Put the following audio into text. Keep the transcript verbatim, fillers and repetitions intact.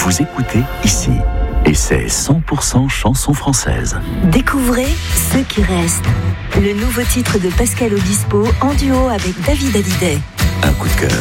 Vous écoutez ici. Et c'est cent pour cent chanson française. Découvrez Ce qui reste. Le nouveau titre de Pascal Obispo en duo avec David Hallyday. Un coup de cœur